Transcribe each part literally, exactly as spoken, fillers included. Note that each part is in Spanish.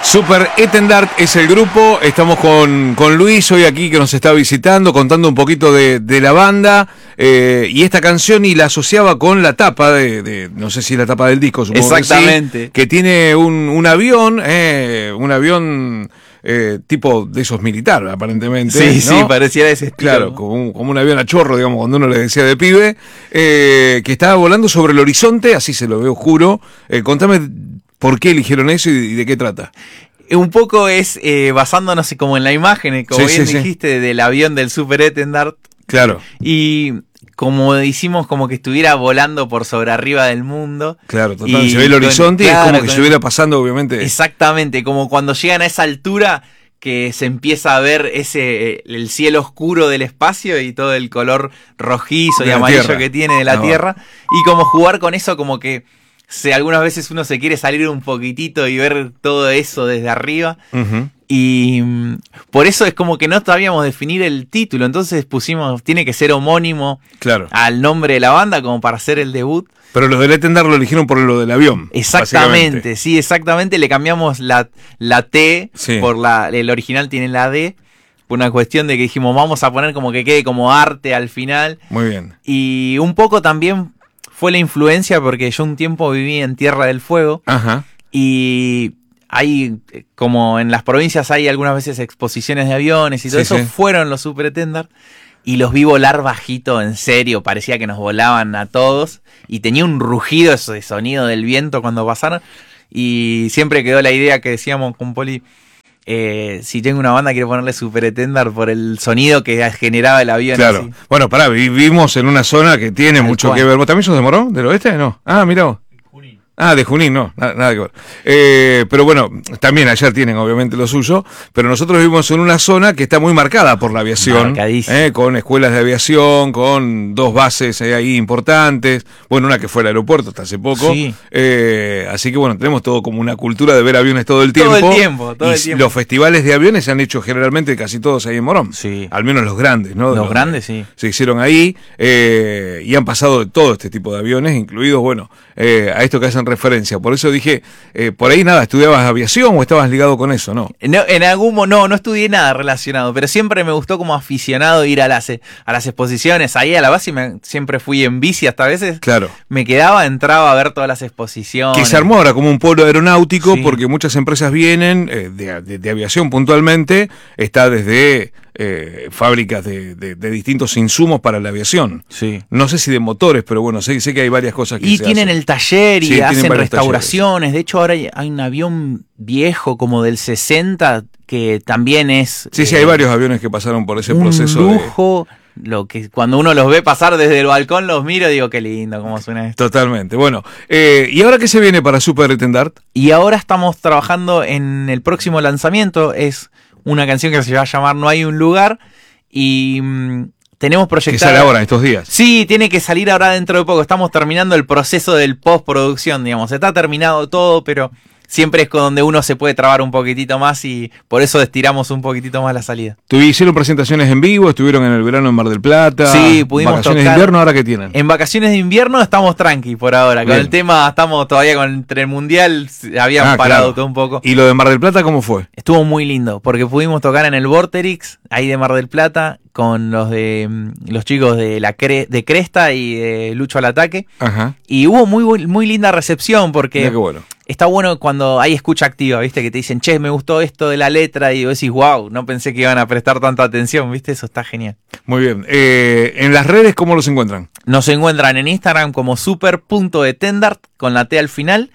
Superétendard es el grupo, estamos con, con Luis hoy aquí que nos está visitando, contando un poquito de, de la banda eh, y esta canción, y la asociaba con la tapa de, de no sé si la tapa del disco, supongo. Exactamente. Que sí, que tiene un, un avión, eh, un avión eh, tipo de esos militares aparentemente. Sí, ¿no? sí, pareciera ese estilo. Claro, como un, como un avión a chorro, digamos, cuando uno le decía de pibe, eh, que estaba volando sobre el horizonte, así se lo veo, juro. Eh, contame por qué eligieron eso y, y de qué trata. Un poco es eh, basándonos como en la imagen, como sí, bien sí, dijiste, sí. del avión del Superétendard. Claro. Y como hicimos como que estuviera volando por sobre arriba del mundo. Claro, total. Y se ve el horizonte con, y es como claro, que con, estuviera pasando, obviamente. Exactamente, como cuando llegan a esa altura que se empieza a ver ese el cielo oscuro del espacio y todo el color rojizo de y amarillo tierra. que tiene de la no. tierra. Y como jugar con eso, como que se, algunas veces uno se quiere salir un poquitito y ver todo eso desde arriba. Uh-huh. Y um, por eso es como que no sabíamos definir el título, entonces pusimos, tiene que ser homónimo claro. al nombre de la banda como para hacer el debut. Pero los del Étendard lo eligieron por lo del avión. Exactamente, sí, exactamente, le cambiamos la, la T, sí. por la, el original tiene la D, por una cuestión de que dijimos vamos a poner como que quede como arte al final. Muy bien. Y un poco también fue la influencia porque yo un tiempo viví en Tierra del Fuego. Ajá. Y hay, como en las provincias hay algunas veces exposiciones de aviones y todo sí, eso, sí. fueron los Superétendard y los vi volar bajito, en serio, parecía que nos volaban a todos y tenía un rugido, ese sonido del viento cuando pasaron, y siempre quedó la idea que decíamos con Poli, eh, si tengo una banda quiero ponerle Superétendard por el sonido que generaba el avión. Claro, así. Bueno, pará, vivimos en una zona que tiene Tal mucho cual. que ver. ¿Vos también sos de Morón, del oeste? No. Ah, mirá vos. Ah, de Junín, no, nada, nada que ver. Eh, pero bueno, también allá tienen obviamente lo suyo, pero nosotros vivimos en una zona que está muy marcada por la aviación, eh, con escuelas de aviación, con dos bases eh, ahí importantes, bueno, una que fue el aeropuerto hasta hace poco, sí. eh, así que bueno, tenemos todo como una cultura de ver aviones todo el tiempo. Todo el tiempo, todo y el tiempo. Los festivales de aviones se han hecho generalmente casi todos ahí en Morón, sí. al menos los grandes, ¿no? Los, los grandes, sí. Se hicieron ahí eh, y han pasado de todo este tipo de aviones, incluidos, bueno, eh, a esto que hacen referencia. Por eso dije, eh, por ahí nada, ¿estudiabas aviación o estabas ligado con eso, no? No, en algún no, no estudié nada relacionado, pero siempre me gustó como aficionado ir a las, a las exposiciones, ahí a la base, me, siempre fui en bici hasta a veces. Claro. Me quedaba, entraba a ver todas las exposiciones. Que se armó ahora como un polo aeronáutico, sí. porque muchas empresas vienen, eh, de, de, de aviación puntualmente, está desde eh, fábricas de, de, de distintos insumos para la aviación. Sí. No sé si de motores, pero bueno, sé, sé que hay varias cosas que y se tienen hacen. el taller y sí, hacen restauraciones. Talleres. De hecho, ahora hay, hay un avión viejo como del sesenta que también es... Sí, eh, sí, hay varios aviones que pasaron por ese un proceso. Un lujo... De... Lo que cuando uno los ve pasar desde el balcón, los miro y digo, qué lindo, cómo suena esto. Totalmente. Bueno, eh, ¿y ahora qué se viene para Superétendard? Y ahora estamos trabajando en el próximo lanzamiento. Es una canción que se va a llamar No hay un lugar. Y mmm, tenemos proyectada... ¿Que sale ahora, estos días? Sí, tiene que salir ahora dentro de poco. Estamos terminando el proceso del postproducción, digamos. Está terminado todo, pero... siempre es con donde uno se puede trabar un poquitito más y por eso estiramos un poquitito más la salida. ¿Hicieron presentaciones en vivo? ¿Estuvieron en el verano en Mar del Plata? Sí, pudimos ¿Vacaciones tocar. de invierno ahora qué tienen? En vacaciones de invierno estamos tranqui por ahora. Bien. Con el tema estamos todavía con entre el mundial, habían ah, parado claro. todo un poco. ¿Y lo de Mar del Plata cómo fue? Estuvo muy lindo porque pudimos tocar en el Vorterix, ahí de Mar del Plata, con los de los chicos de la Cre de Cresta y de Lucho al Ataque. Ajá. Y hubo muy muy linda recepción porque Mira qué bueno. Está bueno cuando hay escucha activa, ¿viste? Que te dicen, che, me gustó esto de la letra, y vos decís, wow, no pensé que iban a prestar tanta atención, ¿viste? Eso está genial. Muy bien. Eh, ¿En las redes cómo los encuentran? Nos encuentran en Instagram como super.etendard, con la T al final,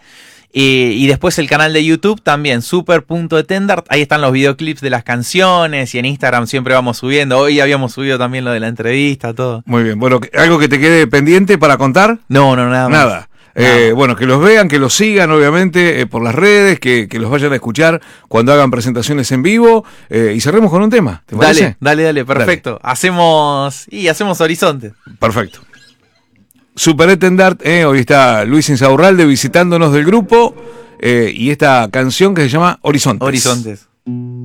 y, y después el canal de YouTube también, super.etendard, ahí están los videoclips de las canciones, y en Instagram siempre vamos subiendo, hoy habíamos subido también lo de la entrevista, todo. Muy bien. Bueno, ¿algo que te quede pendiente para contar? No, no, nada más. Nada. Eh, no. Bueno, que los vean, que los sigan obviamente eh, por las redes, que, que los vayan a escuchar cuando hagan presentaciones en vivo eh, y cerremos con un tema, ¿te parece? Dale, dale, dale, perfecto. Dale. Hacemos y hacemos Horizonte. Perfecto. Superétendard, eh, hoy está Luis Insaurralde visitándonos del grupo eh, y esta canción que se llama Horizontes. Horizontes.